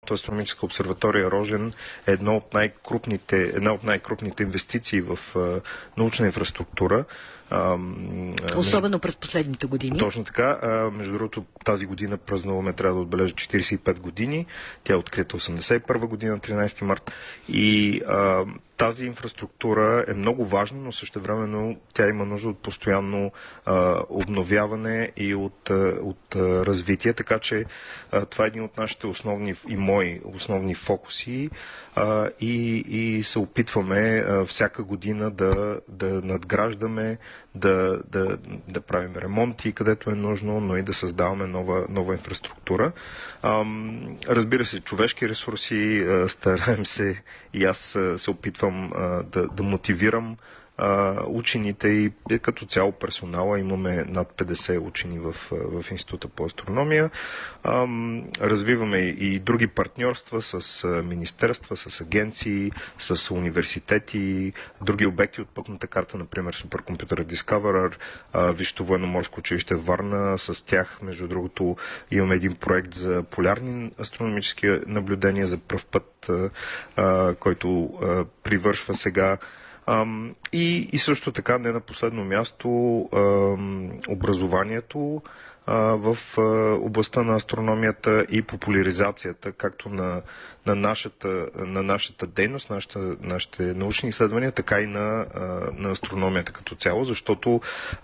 Националната астрономическа обсерватория Рожен е една от най-крупните инвестиции в научна инфраструктура. Особено през последните години. Точно така. Между другото, тази година празнуваме, трябва да отбележа 45 години. Тя е открита 81 година, 13 март. И тази инфраструктура е много важна, но същевременно тя има нужда от постоянно обновяване и от развитие. Така че това е един от нашите основни и мои основни фокуси. И се опитваме всяка година да надграждаме, да правим ремонти където е нужно, но и да създаваме нова инфраструктура. Разбира се, човешки ресурси, стараем се и аз се опитвам да мотивирам учените и като цяло персонала. Имаме над 50 учени в Института по астрономия. Развиваме и други партньорства с министерства, с агенции, с университети, други обекти от пътната карта, например суперкомпютъра Discoverer, Висшето военноморско училище в Варна. С тях, между другото, имаме един проект за полярни астрономически наблюдения за пръв път, който привършва сега. И също така, не на последно място, образованието в областта на астрономията и популяризацията, както на нашата дейност, нашите научни изследвания, така и на астрономията като цяло, защото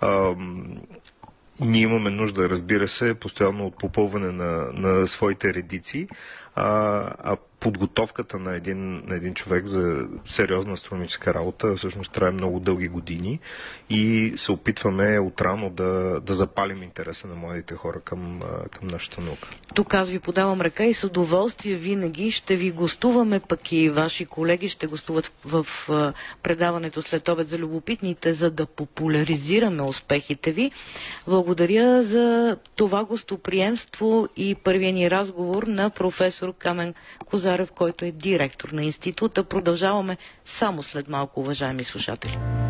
ние имаме нужда, разбира се, постоянно от попълване на своите редици, а подготовката на един човек за сериозна астрономическа работа всъщност трае много дълги години и се опитваме отрано да запалим интереса на младите хора към нашата наука. Тук аз ви подавам ръка и с удоволствие винаги ще ви гостуваме, пък и ваши колеги ще гостуват в предаването след обед за любопитните, за да популяризираме успехите ви. Благодаря за това гостоприемство и първия ни разговор на професор Камен Козарев, който е директор на института. Продължаваме само след малко, уважаеми слушатели.